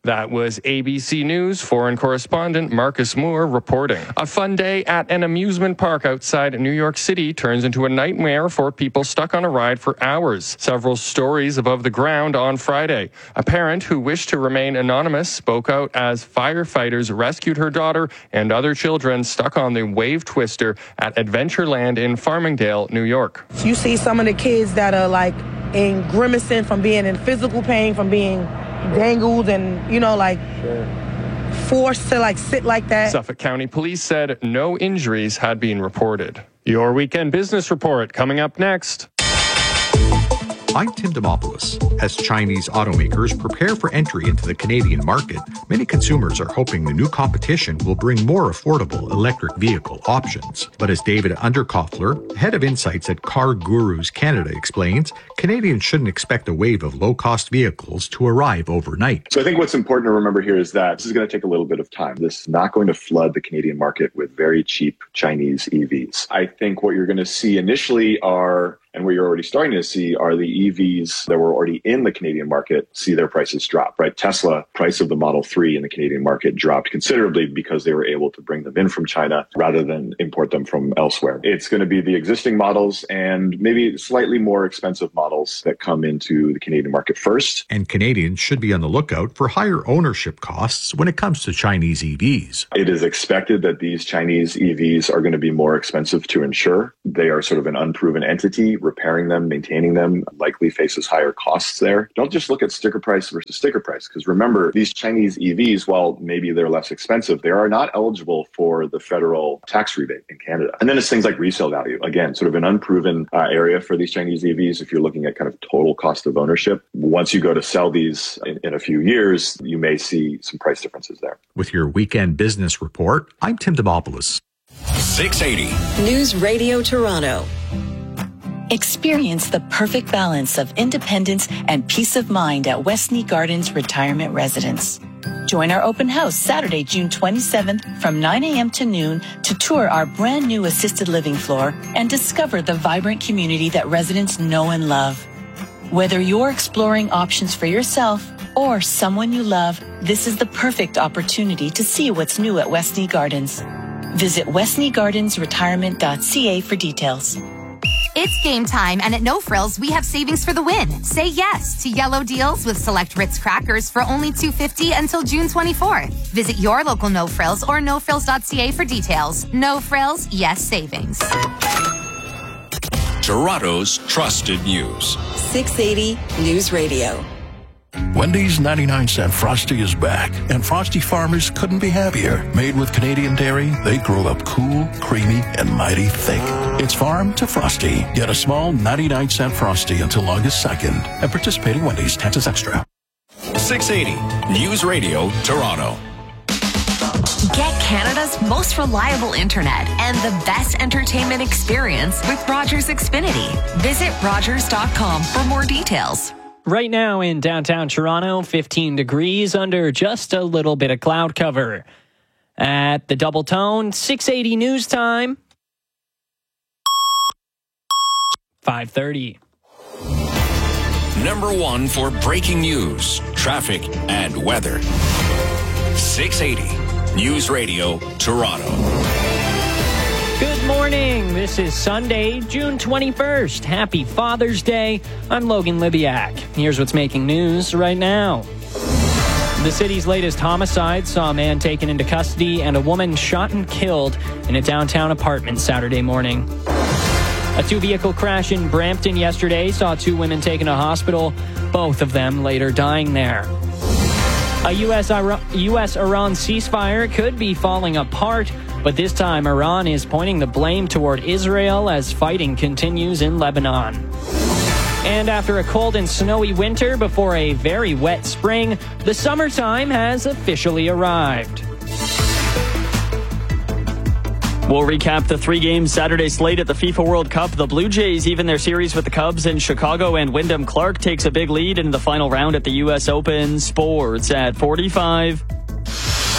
That was A B C News foreign correspondent Marcus Moore reporting. A fun day at an amusement park outside New York City turns into a nightmare for people stuck on a ride for hours. Several stories above the ground on Friday. A parent who wished to remain anonymous spoke out as firefighters rescued her daughter and other children stuck on the wave twister at Adventureland in Farmingdale, New York. You see some of the kids that are like in grimacing from being in physical pain, from being dangled and, you know, like forced to like sit like that. Suffolk County Police said no injuries had been reported. Your weekend business report coming up next. I'm Tim Demopoulos. As Chinese automakers prepare for entry into the Canadian market, many consumers are hoping the new competition will bring more affordable electric vehicle options. But as David Underkoffler, head of insights at Car Gurus Canada, explains, Canadians shouldn't expect a wave of low-cost vehicles to arrive overnight. So I think what's important to remember here is that this is going to take a little bit of time. This is not going to flood the Canadian market with very cheap Chinese E Vs. I think what you're going to see initially are, and what you're already starting to see, are the E Vs that were already in the Canadian market see their prices drop, right? Tesla, price of the Model three in the Canadian market dropped considerably because they were able to bring them in from China rather than import them from elsewhere. It's going to be the existing models and maybe slightly more expensive models that come into the Canadian market first. And Canadians should be on the lookout for higher ownership costs when it comes to Chinese E Vs. It is expected that these Chinese E Vs are going to be more expensive to insure. They are sort of an unproven entity. Repairing them, maintaining them likely faces higher costs there. Don't just look at sticker price versus sticker price, because remember, these Chinese E Vs, while maybe they're less expensive, they are not eligible for the federal tax rebate in Canada. And then it's things like resale value. Again, sort of an unproven uh, area for these Chinese E Vs if you're looking at kind of total cost of ownership. Once you go to sell these in, in a few years, you may see some price differences there. With your weekend business report, I'm Tim Demopoulos. six eighty News Radio Toronto. Experience the perfect balance of independence and peace of mind at Westney Gardens Retirement Residence. Join our open house Saturday, June twenty-seventh from nine a.m. to noon to tour our brand new assisted living floor and discover the vibrant community that residents know and love. Whether you're exploring options for yourself or someone you love, this is the perfect opportunity to see what's new at Westney Gardens. Visit westney gardens retirement dot c a for details. It's game time, and at No Frills, we have savings for the win. Say yes to yellow deals with select Ritz crackers for only two dollars and fifty cents until June twenty-fourth. Visit your local No Frills or no frills dot c a for details. No Frills, yes savings. Toronto's trusted news. six eighty News Radio. Wendy's ninety-nine cent Frosty is back, and Frosty farmers couldn't be happier. Made with Canadian dairy, they grow up cool, creamy, and mighty thick. It's farm to Frosty. Get a small ninety-nine cent Frosty until August second at participating Wendy's. Taxes extra. six eighty News Radio Toronto. Get Canada's most reliable internet and the best entertainment experience with Rogers Xfinity. Visit rogers dot com for more details. Right now in downtown Toronto, fifteen degrees under just a little bit of cloud cover. At the Double Tone, six eighty news time. five thirty. Number one for breaking news, traffic, and weather. six eighty News Radio Toronto. Good morning. This is Sunday, June twenty-first. Happy Father's Day. I'm Logan Libiak. Here's what's making news right now. The city's latest homicide saw a man taken into custody and a woman shot and killed in a downtown apartment Saturday morning. A two-vehicle crash in Brampton yesterday saw two women taken to hospital, both of them later dying there. A U S Iran ceasefire could be falling apart, but this time Iran is pointing the blame toward Israel as fighting continues in Lebanon. And after a cold and snowy winter before a very wet spring, the summertime has officially arrived. We'll recap the three-game Saturday slate at the FIFA World Cup. The Blue Jays even their series with the Cubs in Chicago, and Wyndham Clark takes a big lead in the final round at the U S Open. Sports at forty-five.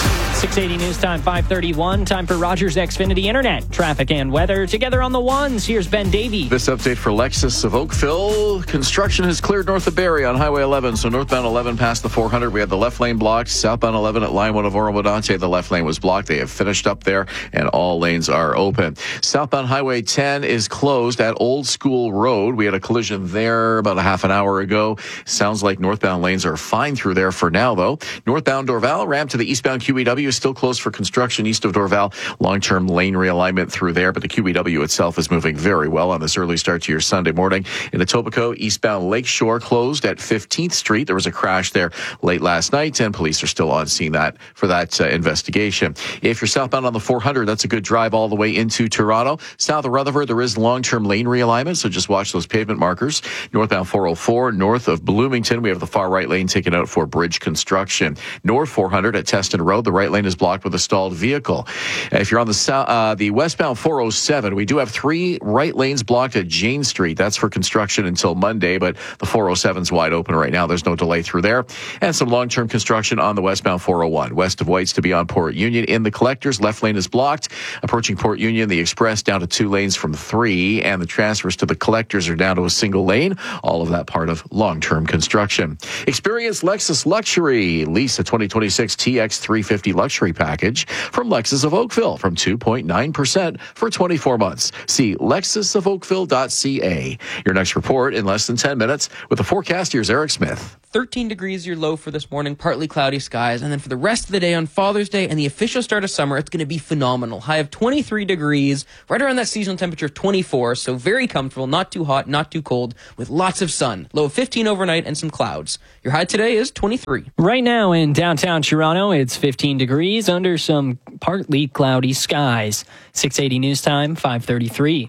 six eighty News Time, five thirty-one. Time for Rogers Xfinity Internet. Traffic and weather together on the ones. Here's Ben Davey. This update for Lexus of Oakville. Construction has cleared north of Barrie on Highway eleven. So northbound eleven past the four hundred. We had the left lane blocked. Southbound eleven at line one of Oro-Medonte. The left lane was blocked. They have finished up there and all lanes are open. Southbound Highway ten is closed at Old School Road. We had a collision there about a half an hour ago. Sounds like northbound lanes are fine through there for now, though. Northbound Dorval, ramp to the eastbound Q E W is still closed for construction east of Dorval. Long-term lane realignment through there, but the Q E W itself is moving very well on this early start to your Sunday morning. In Etobicoke, eastbound Lakeshore closed at fifteenth Street. There was a crash there late last night, and police are still on scene that for that uh, investigation. If you're southbound on the four hundred, that's a good drive all the way into Toronto. South of Rutherford, there is long-term lane realignment, so just watch those pavement markers. Northbound four oh four, north of Bloomington, we have the far right lane taken out for bridge construction. North four hundred at Teston Road, the right lane is blocked with a stalled vehicle. If you're on the south, uh, the westbound four oh seven, we do have three right lanes blocked at Jane Street. That's for construction until Monday, but the four oh seven is wide open right now. There's no delay through there. And some long-term construction on the westbound four oh one. West of Whites to beyond Port Union. In the collectors, left lane is blocked. Approaching Port Union, the express down to two lanes from three, and the transfers to the collectors are down to a single lane. All of that part of long-term construction. Experience Lexus Luxury. Lease a twenty twenty-six T X three fifty luxury package from Lexus of Oakville from two point nine percent for twenty-four months. See lexus of oakville dot c a. Your next report in less than ten minutes with the forecast. Here's Eric Smith. thirteen degrees your low for this morning, partly cloudy skies, and then for the rest of the day on Father's Day and the official start of summer, it's going to be phenomenal. High of twenty-three degrees, right around that seasonal temperature of twenty-four, so very comfortable, not too hot, not too cold, with lots of sun. Low of fifteen overnight and some clouds. Your high today is twenty-three. Right now in downtown Toronto, it's fifteen degrees under some partly cloudy skies. six eighty News Time, five thirty-three.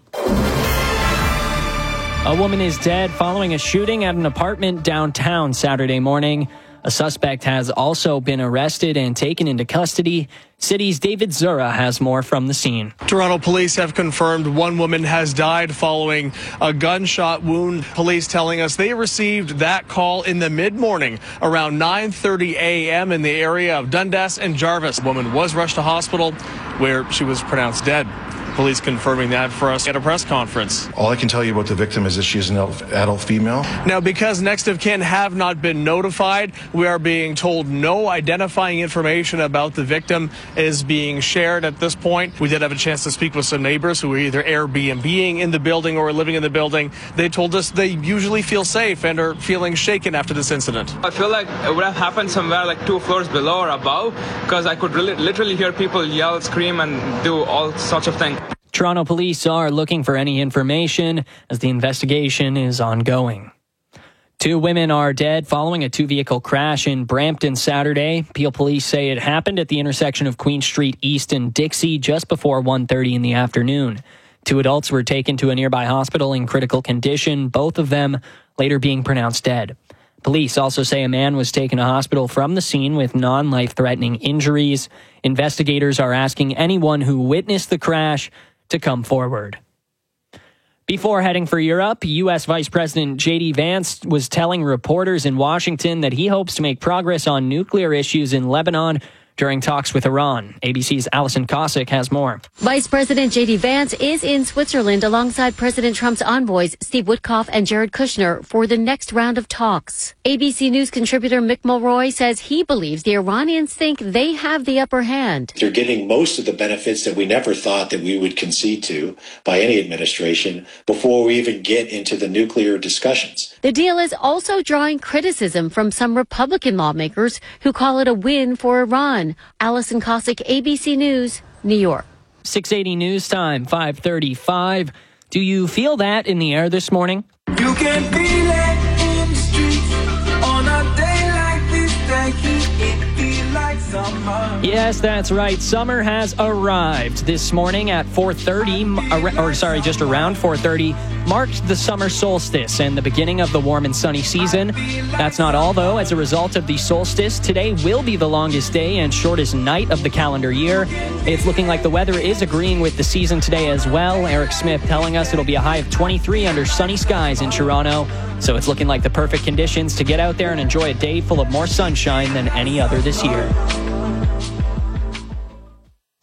A woman is dead following a shooting at an apartment downtown Saturday morning. A suspect has also been arrested and taken into custody. City's David Zura has more from the scene. Toronto police have confirmed one woman has died following a gunshot wound. Police telling us they received that call in the mid-morning around nine thirty a.m. in the area of Dundas and Jarvis. The woman was rushed to hospital where she was pronounced dead. Police confirming that for us at a press conference. All I can tell you about the victim is that she is an adult female. Now, because next of kin have not been notified, we are being told no identifying information about the victim is being shared at this point. We did have a chance to speak with some neighbors who are either Airbnb-ing in the building or living in the building. They told us they usually feel safe and are feeling shaken after this incident. I feel like it would have happened somewhere like two floors below or above, because I could really, literally hear people yell, scream, and do all sorts of things. Toronto police are looking for any information as the investigation is ongoing. Two women are dead following a two-vehicle crash in Brampton Saturday. Peel police say it happened at the intersection of Queen Street East and Dixie just before one thirty in the afternoon. Two adults were taken to a nearby hospital in critical condition, both of them later being pronounced dead. Police also say a man was taken to hospital from the scene with non-life-threatening injuries. Investigators are asking anyone who witnessed the crash to come forward. Before heading for Europe, U S Vice President J D Vance was telling reporters in Washington that he hopes to make progress on nuclear issues in Lebanon during talks with Iran. A B C's Alison Cossack has more. Vice President J D Vance is in Switzerland alongside President Trump's envoys Steve Witkoff and Jared Kushner for the next round of talks. A B C News contributor Mick Mulroy says he believes the Iranians think they have the upper hand. They're getting most of the benefits that we never thought that we would concede to by any administration before we even get into the nuclear discussions. The deal is also drawing criticism from some Republican lawmakers who call it a win for Iran. Alison Cossack, A B C News, New York. six eighty News Time, five thirty-five. Do you feel that in the air this morning? You can feel it in the streets on a day like this. That it feel like summer. Yes, that's right. Summer has arrived this morning at four thirty, or sorry, just around four thirty, marked the summer solstice and the beginning of the warm and sunny season. That's not all, though. As a result of the solstice, today will be the longest day and shortest night of the calendar year. It's looking like the weather is agreeing with the season today as well. Eric Smith telling us it'll be a high of twenty-three under sunny skies in Toronto. So it's looking like the perfect conditions to get out there and enjoy a day full of more sunshine than any other this year.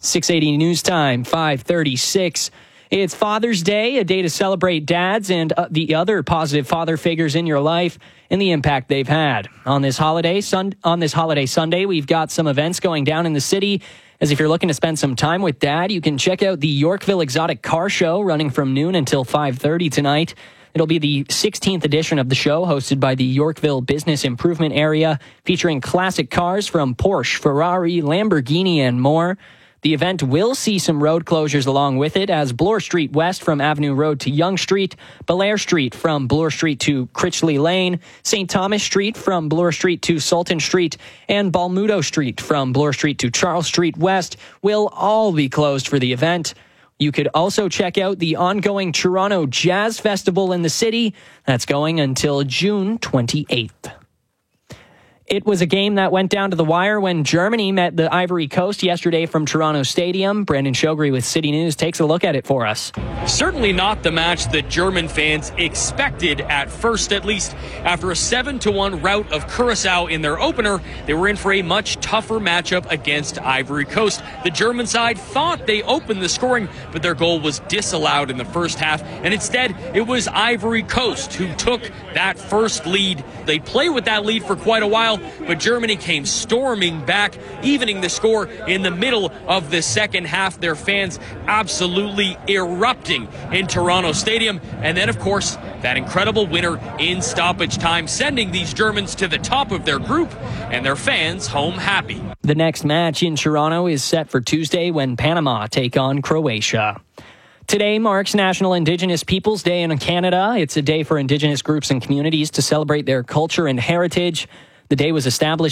six eighty News Time, five thirty-six. It's Father's Day, a day to celebrate dads and uh, the other positive father figures in your life and the impact they've had. On this holiday, sun- on this holiday Sunday, we've got some events going down in the city. As if you're looking to spend some time with Dad, you can check out the Yorkville Exotic Car Show running from noon until five thirty tonight. It'll be the sixteenth edition of the show, hosted by the Yorkville Business Improvement Area, featuring classic cars from Porsche, Ferrari, Lamborghini, and more. The event will see some road closures along with it, as Bloor Street West from Avenue Road to Yonge Street, Belair Street from Bloor Street to Critchley Lane, Saint Thomas Street from Bloor Street to Sultan Street, and Balmudo Street from Bloor Street to Charles Street West will all be closed for the event. You could also check out the ongoing Toronto Jazz Festival in the city. That's going until June twenty-eighth. It was a game that went down to the wire when Germany met the Ivory Coast yesterday from Toronto Stadium. Brandon Shogri with City News takes a look at it for us. Certainly not the match that German fans expected at first, at least. After a seven to one rout of Curaçao in their opener, they were in for a much tougher matchup against Ivory Coast. The German side thought they opened the scoring, but their goal was disallowed in the first half, and instead it was Ivory Coast who took that first lead. They played with that lead for quite a while, but Germany came storming back, evening the score in the middle of the second half. Their fans absolutely erupting in Toronto Stadium. And then, of course, that incredible winner in stoppage time, sending these Germans to the top of their group and their fans home happy. The next match in Toronto is set for Tuesday when Panama take on Croatia. Today marks National Indigenous Peoples Day in Canada. It's a day for Indigenous groups and communities to celebrate their culture and heritage. The day was established